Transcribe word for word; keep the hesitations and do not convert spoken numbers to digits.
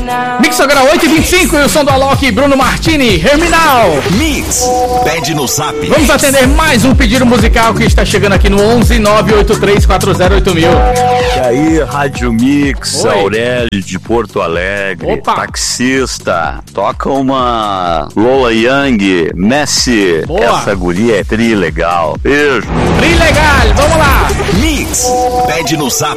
Mix agora oito e vinte e cinco e o som do Alok, Bruno Martini, Herminal. Mix, pede no zap. Vamos atender mais um pedido musical que está chegando aqui no onze nove oito três quatro zero oito mil. E aí, Rádio Mix, Oi. Aurélio de Porto Alegre, Opa. taxista, toca uma Lola Young, Messi, Boa. essa guria é tri legal, beijo. Tri legal, vamos lá. Mix, pede no zap.